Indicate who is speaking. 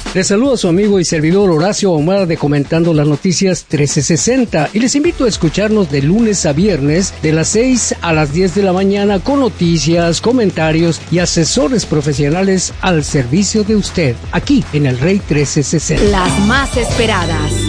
Speaker 1: Les saludo a su amigo y servidor Horacio Ahumada de Comentando las Noticias 1360 y les invito a escucharnos de lunes a viernes de las 6 a las 10 de la mañana con noticias, comentarios y asesores profesionales al servicio de usted, aquí en el Rey 1360.
Speaker 2: Las más esperadas,